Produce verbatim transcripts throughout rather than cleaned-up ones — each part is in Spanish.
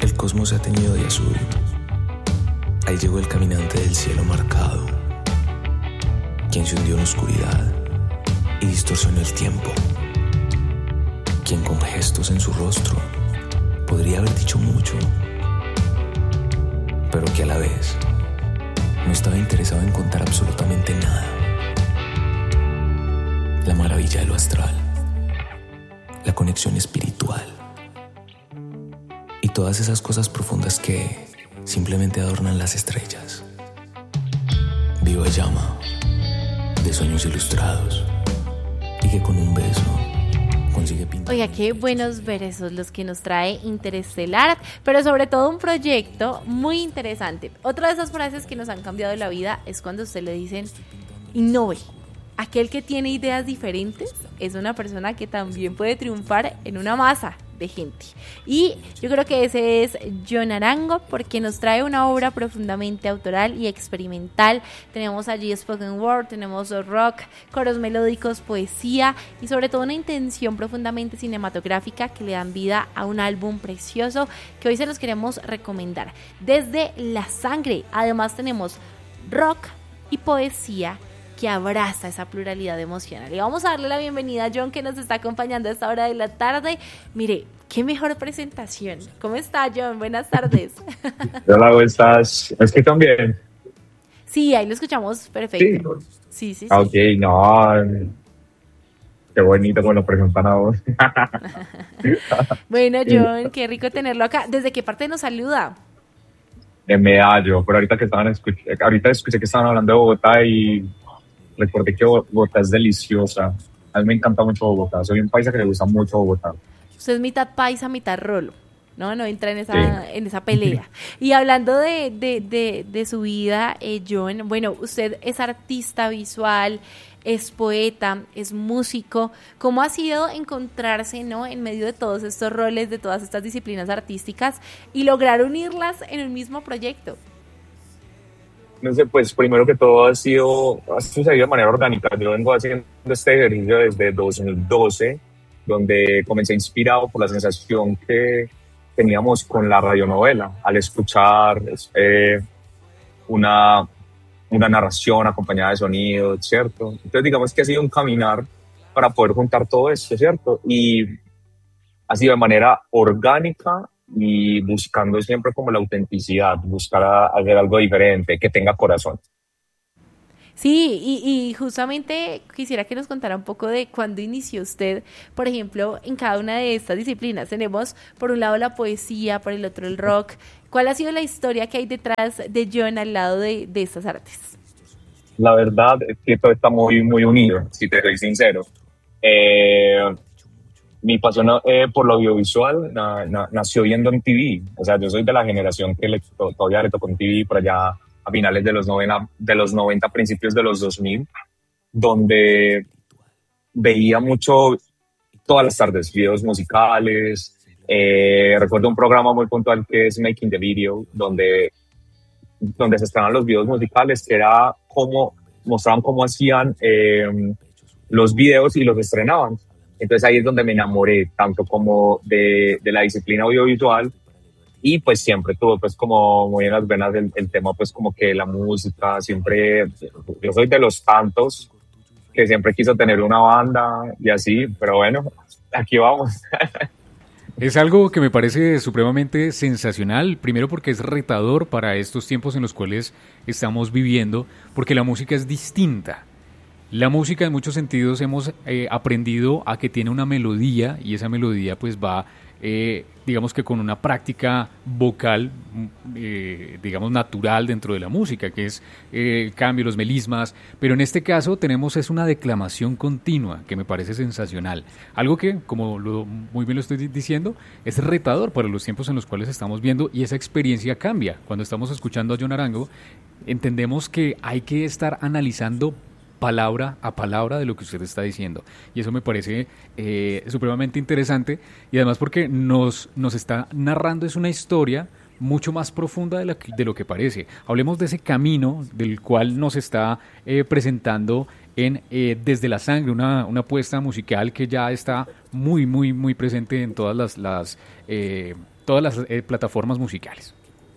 que el cosmos se ha teñido de azul. Ahí llegó el caminante del cielo marcado, quien se hundió en oscuridad y distorsionó el tiempo, quien con gestos en su rostro podría haber dicho mucho, pero que a la vez no estaba interesado en contar absolutamente nada. La maravilla de lo astral, la conexión espiritual y todas esas cosas profundas que simplemente adornan las estrellas. Viva llama de sueños ilustrados y que con un beso consigue pintar. Oiga, qué buenos versos los que nos trae Interestelar, pero sobre todo un proyecto muy interesante. Otra de esas frases que nos han cambiado la vida es cuando usted le dicen innove. Aquel que tiene ideas diferentes es una persona que también puede triunfar en una masa de gente. Y yo creo que ese es John Arango, porque nos trae una obra profundamente autoral y experimental. Tenemos allí spoken word, tenemos rock, coros melódicos, poesía y sobre todo una intención profundamente cinematográfica que le dan vida a un álbum precioso que hoy se los queremos recomendar. Desde la sangre, además tenemos rock y poesía que abraza esa pluralidad emocional. Y vamos a darle la bienvenida a John, que nos está acompañando a esta hora de la tarde. Mire, qué mejor presentación. ¿Cómo está, John? Buenas tardes. Hola, ¿cómo estás? ¿Me escuchan bien? Sí, ahí lo escuchamos perfecto. Sí, sí, sí. Ok, sí. No. Qué bonito cuando lo presentan a vos. Bueno, John, qué rico tenerlo acá. ¿Desde qué parte nos saluda? De Medallo, pero ahorita que estaban escuch- ahorita escuché que estaban hablando de Bogotá y recordé que Bogotá es deliciosa. A mí me encanta mucho Bogotá. Soy un paisa que le gusta mucho Bogotá. Usted es mitad paisa, mitad rolo. No, no entra en esa, sí. en esa pelea. Y hablando de, de, de, de su vida, eh, John, bueno, usted es artista visual, es poeta, es músico. ¿Cómo ha sido encontrarse, ¿no?, en medio de todos estos roles, de todas estas disciplinas artísticas y lograr unirlas en el mismo proyecto? No sé, pues primero que todo ha sido, ha sucedido de manera orgánica. Yo vengo haciendo este ejercicio desde dos mil doce, donde comencé inspirado por la sensación que teníamos con la radionovela, al escuchar eh, una, una narración acompañada de sonidos, ¿cierto? Entonces digamos que ha sido un caminar para poder juntar todo esto, ¿cierto? Y ha sido de manera orgánica y buscando siempre como la autenticidad, buscar a, a hacer algo diferente, que tenga corazón. Sí, y, y justamente quisiera que nos contara un poco de cuándo inició usted, por ejemplo, en cada una de estas disciplinas. Tenemos por un lado la poesía, por el otro el rock. ¿Cuál ha sido la historia que hay detrás de John al lado de, de estas artes? La verdad es que todo está muy, muy unido, si te soy sincero. Eh, mi pasión eh, por lo audiovisual na, na, nació viendo en T V. O sea, yo soy de la generación que le, to, todavía le tocó en T V por allá a finales de los noventa, de los noventa, principios de los dos mil, donde veía mucho todas las tardes videos musicales. Eh, recuerdo un programa muy puntual que es Making the Video, donde, donde se estrenaban los videos musicales, que era cómo mostraban cómo hacían eh, los videos y los estrenaban. Entonces ahí es donde me enamoré tanto como de, de la disciplina audiovisual. Y pues siempre tuve pues como muy en las venas el, el tema pues como que la música, siempre, yo soy de los tantos que siempre quiso tener una banda y así, pero bueno, aquí vamos. Es algo que me parece supremamente sensacional, primero porque es retador para estos tiempos en los cuales estamos viviendo, porque la música es distinta. La música en muchos sentidos hemos eh, aprendido a que tiene una melodía y esa melodía pues va, eh, digamos que con una práctica vocal, eh, digamos natural dentro de la música, que es eh, el cambio, los melismas, pero en este caso tenemos es una declamación continua que me parece sensacional. Algo que, como lo, muy bien lo estoy diciendo, es retador para los tiempos en los cuales estamos viendo y esa experiencia cambia. Cuando estamos escuchando a John Arango, entendemos que hay que estar analizando palabra a palabra de lo que usted está diciendo y eso me parece eh, supremamente interesante y además porque nos, nos está narrando es una historia mucho más profunda de, la, de lo que parece. Hablemos de ese camino del cual nos está eh, presentando en eh, Desde la Sangre, una, una apuesta musical que ya está muy, muy, muy presente en todas las, las eh, todas las eh, plataformas musicales?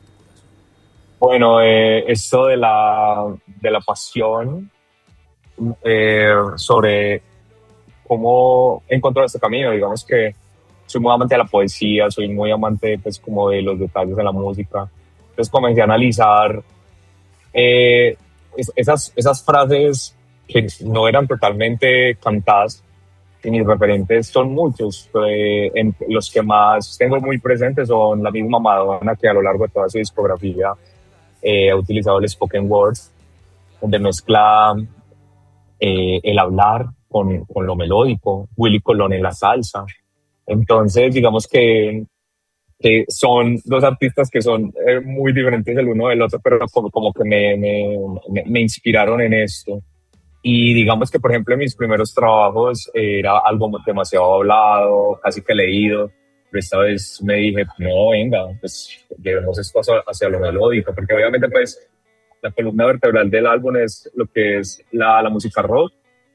Bueno, eh, esto de la, de la pasión eh, sobre cómo encontrar este camino, digamos que soy muy amante de la poesía, soy muy amante pues como de los detalles de la música, entonces comencé a analizar eh, es, esas, esas frases que no eran totalmente cantadas, y mis referentes son muchos, eh, en, los que más tengo muy presentes son la misma Madonna, que a lo largo de toda su discografía eh, ha utilizado el spoken word, donde mezcla eh, el hablar con, con lo melódico, Willy Colón en la salsa. Entonces, digamos que, que son dos artistas que son eh, muy diferentes el uno del otro, pero como, como que me, me, me, me inspiraron en esto. Y digamos que, por ejemplo, en mis primeros trabajos eh, era algo demasiado hablado, casi que leído, pero esta vez me dije, no, venga, pues llevemos esto hacia, hacia lo melódico, porque obviamente pues la columna vertebral del álbum es lo que es la, la música rock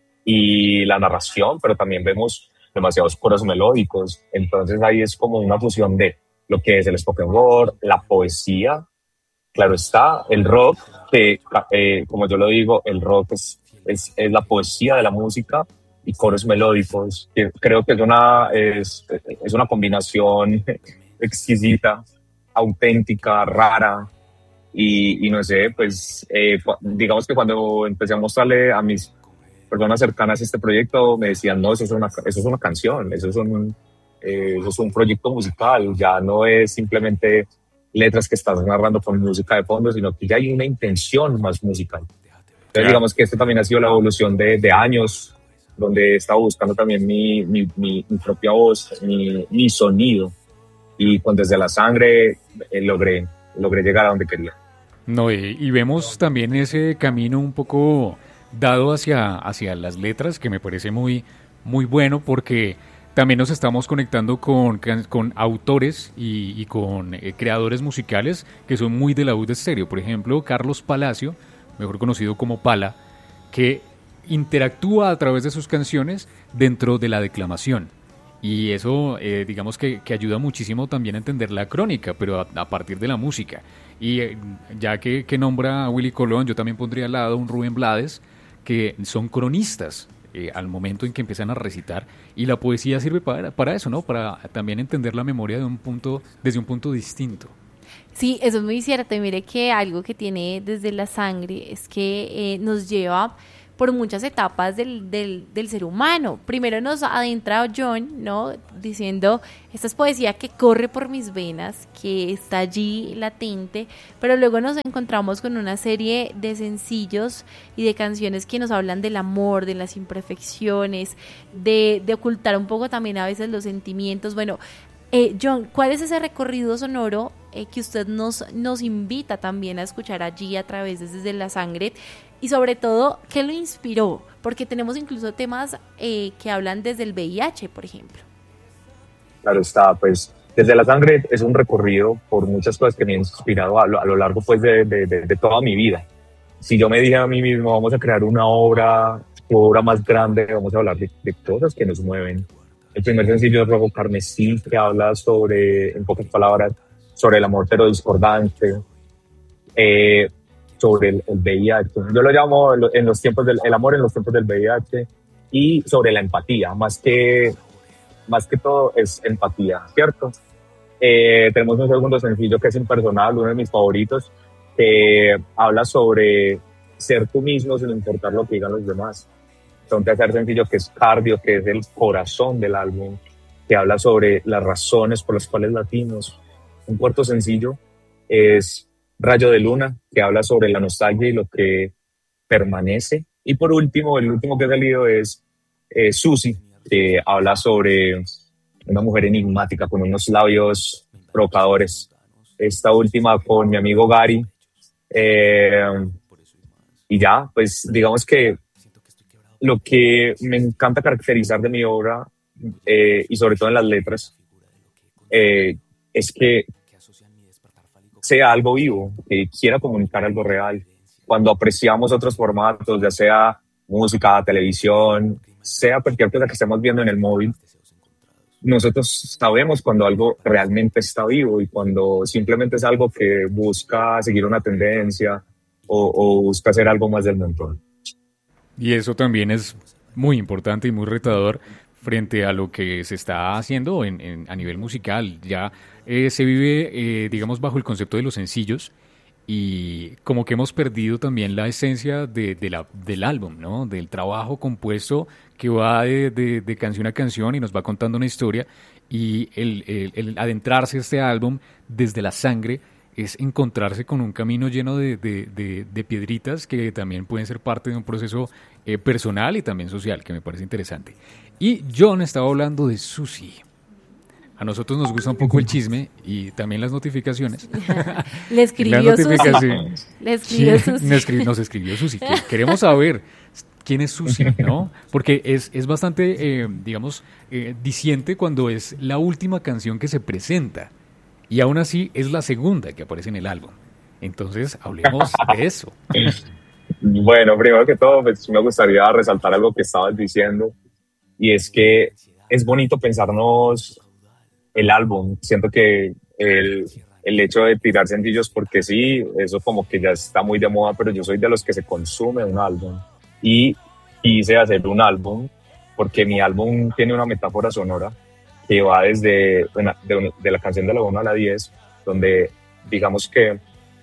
y la narración, pero también vemos demasiados coros melódicos, entonces ahí es como una fusión de lo que es el spoken word, la poesía, claro está, el rock, que eh, como yo lo digo, el rock es, es, es la poesía de la música y coros melódicos, que creo que es una, es, es una combinación exquisita, auténtica, rara, y, y no sé, pues eh, digamos que cuando empecé a mostrarle a mis personas cercanas a este proyecto me decían, no, eso es una, eso es una canción, eso es un, eh, eso es un proyecto musical, ya no es simplemente letras que estás narrando con música de fondo, sino que ya hay una intención más musical. Entonces, claro, digamos que esto también ha sido la evolución de, de años, donde he estado buscando también mi, mi, mi, mi propia voz, mi, mi sonido, y con Desde la Sangre eh, logré, logré llegar a donde quería. No, y, y vemos también ese camino un poco dado hacia, hacia las letras, que me parece muy, muy bueno, porque también nos estamos conectando con, con autores y, y con eh, creadores musicales que son muy de la U de Estéreo. Por ejemplo, Carlos Palacio, mejor conocido como Pala, que interactúa a través de sus canciones dentro de la declamación. Y eso, eh, digamos que, que ayuda muchísimo también a entender la crónica, pero a, a partir de la música. Y eh, ya que, que nombra a Willy Colón, yo también pondría al lado un Rubén Blades, que son cronistas eh, al momento en que empiezan a recitar, y la poesía sirve para, para eso, ¿no? Para también entender la memoria de un punto, desde un punto distinto. Sí, eso es muy cierto. Y mire que algo que tiene Desde la Sangre es que eh, nos lleva por muchas etapas del, del, del ser humano. Primero nos adentra John, ¿no? Diciendo, esta es poesía que corre por mis venas, que está allí latente, pero luego nos encontramos con una serie de sencillos y de canciones que nos hablan del amor, de las imperfecciones, de, de ocultar un poco también a veces los sentimientos. Bueno, eh, John, ¿cuál es ese recorrido sonoro eh, que usted nos, nos invita también a escuchar allí a través de Desde la Sangre? Y sobre todo, ¿qué lo inspiró? Porque tenemos incluso temas eh, que hablan desde el V I H, por ejemplo. Claro está, pues Desde la Sangre es un recorrido por muchas cosas que me han inspirado a lo, a lo largo pues, de, de, de, de toda mi vida. Si yo me dije a mí mismo, vamos a crear una obra, obra más grande, vamos a hablar de, de cosas que nos mueven. El primer sencillo es Rojo Carmesí, que habla sobre, en pocas palabras, sobre el amor pero discordante. Eh, sobre el, el V I H. Yo lo llamo en los tiempos del el amor en los tiempos del V I H, y sobre la empatía, más que, más que todo es empatía, ¿cierto? Eh, tenemos un segundo sencillo que es Impersonal, uno de mis favoritos, que habla sobre ser tú mismo sin importar lo que digan los demás. Un tercer sencillo que es Cardio, que es el corazón del álbum, que habla sobre las razones por las cuales latimos. Un cuarto sencillo es Rayo de Luna, que habla sobre la nostalgia y lo que permanece. Y por último, el último que ha salido es eh, Susi, que habla sobre una mujer enigmática con unos labios provocadores. Esta última con mi amigo Gary. Eh, y ya, pues digamos que lo que me encanta caracterizar de mi obra, eh, y sobre todo en las letras, eh, es que sea algo vivo, que quiera comunicar algo real. Cuando apreciamos otros formatos, ya sea música, televisión, sea cualquier cosa que estemos viendo en el móvil, nosotros sabemos cuando algo realmente está vivo y cuando simplemente es algo que busca seguir una tendencia o, o busca hacer algo más del montón. Y eso también es muy importante y muy retador frente a lo que se está haciendo en, en, a nivel musical. Ya eh, se vive, eh, digamos, bajo el concepto de los sencillos y como que hemos perdido también la esencia de, de la, del álbum, ¿no? Del trabajo compuesto que va de, de, de canción a canción y nos va contando una historia, y el, el, el adentrarse a este álbum desde la sangre es encontrarse con un camino lleno de, de, de, de piedritas que también pueden ser parte de un proceso eh, personal y también social, que me parece interesante. Y John estaba hablando de Susi. A nosotros nos gusta un poco el chisme y también las notificaciones. Le escribió Susi. Le escribió sí, Susi. Nos escribió, nos escribió Susi. Queremos saber quién es Susi, ¿no? Porque es, es bastante, eh, digamos, eh, diciente cuando es la última canción que se presenta. Y aún así es la segunda que aparece en el álbum. Entonces, hablemos de eso. Bueno, primero que todo, pues me gustaría resaltar algo que estabas diciendo, y es que es bonito pensarnos el álbum. Siento que el, el hecho de tirar sencillos porque sí, eso como que ya está muy de moda, pero yo soy de los que se consume un álbum. Y quise hacer un álbum porque mi álbum tiene una metáfora sonora que va desde una, de, de la canción de la uno a la diez, donde digamos que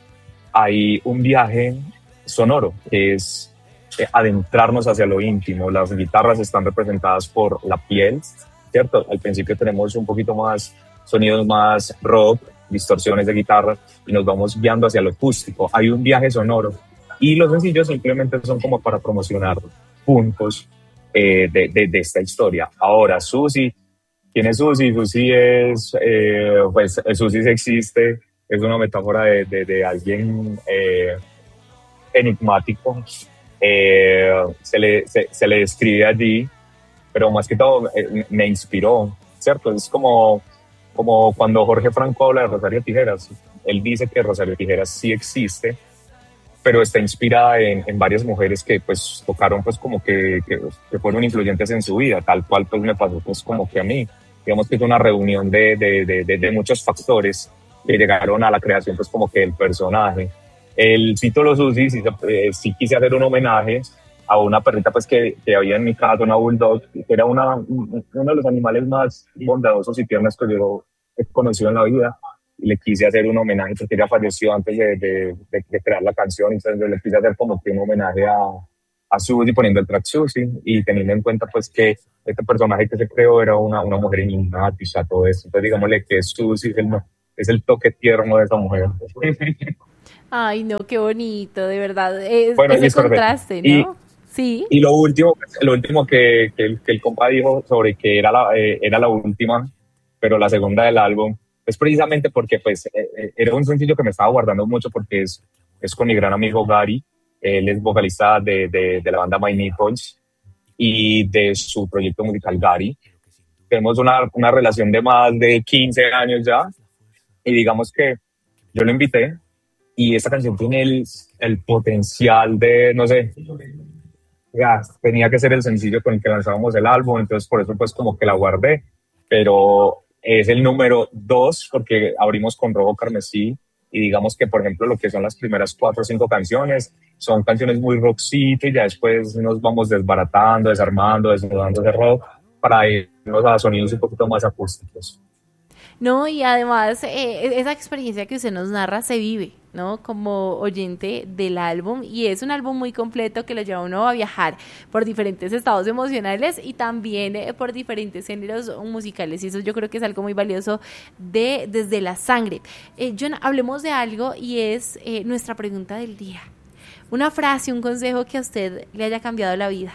hay un viaje sonoro, que es eh, adentrarnos hacia lo íntimo. Las guitarras están representadas por la piel, ¿cierto? Al principio tenemos un poquito más sonidos más rock, distorsiones de guitarra, y nos vamos guiando hacia lo acústico. Hay un viaje sonoro, y los sencillos simplemente son como para promocionar puntos eh, de, de, de esta historia. Ahora, Susi, ¿quién es Susi? Susi es, eh, pues, Susi existe, es una metáfora de, de, de alguien eh, enigmático. Eh, se, le, se, se le describe allí, pero más que todo eh, me inspiró, ¿cierto? Es como, como cuando Jorge Franco habla de Rosario Tijeras. Él dice que Rosario Tijeras sí existe, pero está inspirada en, en varias mujeres que pues tocaron pues como que, que, que fueron influyentes en su vida, tal cual pues me pasó pues como que a mí. Digamos que es una reunión de, de, de, de, de muchos factores que llegaron a la creación pues como que del personaje. El título Susi, sí, eh, sí quise hacer un homenaje a una perrita pues que, que había en mi casa, una bulldog, que era una, uno de los animales más bondadosos y tiernos que yo he conocido en la vida. Y le quise hacer un homenaje porque ella falleció antes de, de, de, de crear la canción, entonces le quise hacer como que un homenaje a, a Susi, poniendo el track Susi, y teniendo en cuenta pues que este personaje que se creó era una, una mujer enigmática, todo eso. Entonces digámosle que Susi es el, es el toque tierno de esa mujer. Ay, no, qué bonito, de verdad. Es, bueno, ese es contraste, y, ¿no? Sí. Y lo último, lo último que, que, el, que el compa dijo sobre que era la, eh, era la última, pero la segunda del álbum, es precisamente porque pues eh, era un sencillo que me estaba guardando mucho porque es, es con mi gran amigo Gary. Él es vocalista de, de, de la banda My Nipples y de su proyecto musical Gary. Tenemos una, una relación de más de quince años ya, y digamos que yo lo invité, y esta canción tiene el, el potencial de, no sé, ya, tenía que ser el sencillo con el que lanzábamos el álbum, entonces por eso pues como que la guardé, pero es el número dos porque abrimos con Rojo Carmesí, y digamos que por ejemplo lo que son las primeras cuatro o cinco canciones son canciones muy rockcito, y ya después nos vamos desbaratando, desarmando, desnudando de rock para irnos a sonidos un poquito más acústicos. No, y además eh, esa experiencia que usted nos narra se vive, ¿no? Como oyente del álbum, y es un álbum muy completo que lo lleva a uno a viajar por diferentes estados emocionales y también eh, por diferentes géneros musicales, y eso yo creo que es algo muy valioso de Desde la Sangre. Eh, John, hablemos de algo, y es eh, nuestra pregunta del día. Una frase, un consejo que a usted le haya cambiado la vida.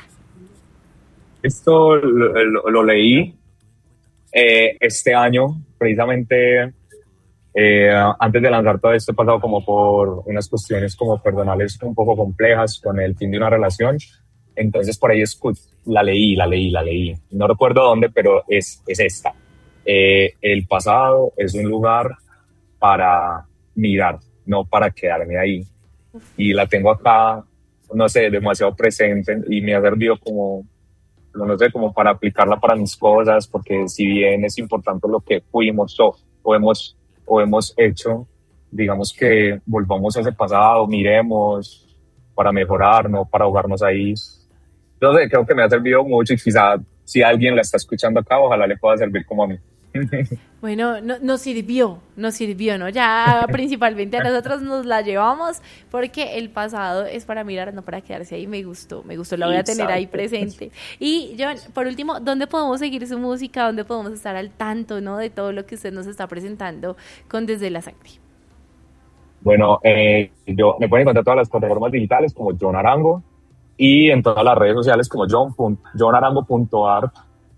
Esto lo, lo, lo leí eh, este año, precisamente eh, antes de lanzar todo esto he pasado como por unas cuestiones como personales un poco complejas con el fin de una relación, entonces por ahí escuch, la leí, la leí, la leí, no recuerdo dónde, pero es, es esta. Eh, el pasado es un lugar para mirar, no para quedarme ahí, y la tengo acá, no sé, demasiado presente, y me ha servido como no sé, como para aplicarla para mis cosas, porque si bien es importante lo que fuimos o, o, hemos, o hemos hecho, digamos que volvamos a ese pasado, miremos para mejorar, no para ahogarnos ahí. Entonces creo que me ha servido mucho y quizá si alguien la está escuchando acá, ojalá le pueda servir como a mí. Bueno, no, nos sirvió, nos sirvió, ¿no? Ya principalmente a nosotros nos la llevamos porque el pasado es para mirar, no para quedarse ahí. Me gustó, me gustó, la voy a tener ahí presente. Y John, por último, ¿dónde podemos seguir su música? ¿Dónde podemos estar al tanto, ¿no? De todo lo que usted nos está presentando con Desde la Sangre. Bueno, eh, yo me pueden encontrar en todas las plataformas digitales como John Arango y en todas las redes sociales como john, john arango punto art.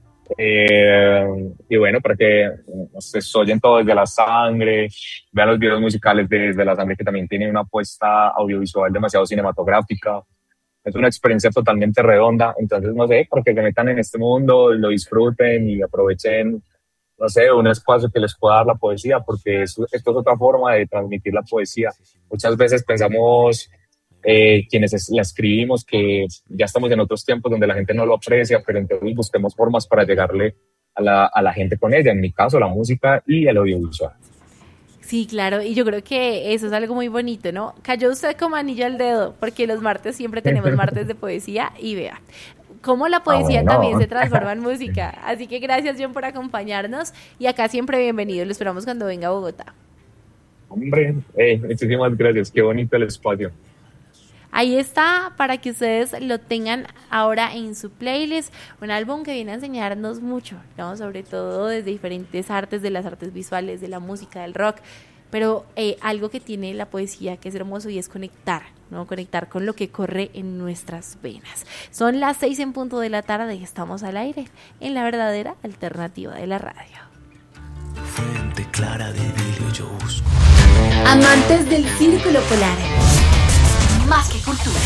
Eh, y bueno, para que ustedes oyen todo Desde la Sangre, vean los videos musicales de Desde la Sangre, que también tienen una apuesta audiovisual demasiado cinematográfica. Es una experiencia totalmente redonda. Entonces, no sé, para que se metan en este mundo, lo disfruten y aprovechen, no sé, un espacio que les pueda dar la poesía, porque esto, esto es otra forma de transmitir la poesía. Muchas veces pensamos, Eh, quienes es, la escribimos, que ya estamos en otros tiempos donde la gente no lo aprecia, pero entonces busquemos formas para llegarle a la, a la gente con ella, en mi caso la música y el audiovisual. Sí, claro, y yo creo que eso es algo muy bonito, ¿no? Cayó usted como anillo al dedo, porque los martes siempre tenemos martes de poesía y vea cómo la poesía ah, bueno. también se transforma en música. Así que gracias, John, por acompañarnos y acá siempre bienvenido, lo esperamos cuando venga a Bogotá. Hombre, hey, muchísimas gracias, qué bonito el espacio. Ahí está, para que ustedes lo tengan ahora en su playlist, un álbum que viene a enseñarnos mucho, ¿no? Sobre todo desde diferentes artes, de las artes visuales, de la música, del rock, pero eh, algo que tiene la poesía que es hermoso y es conectar, ¿no? Conectar con lo que corre en nuestras venas. Son las seis en punto de la tarde y estamos al aire en la verdadera alternativa de la radio. Fuente clara de vidrio yo busco. Amantes del Círculo Polar. Más que cultura.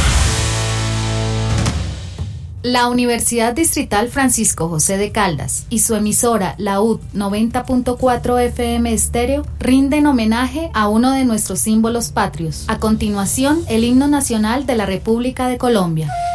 La Universidad Distrital Francisco José de Caldas y su emisora, la U D noventa punto cuatro F M Estéreo, rinden homenaje a uno de nuestros símbolos patrios. A continuación, el himno nacional de la República de Colombia.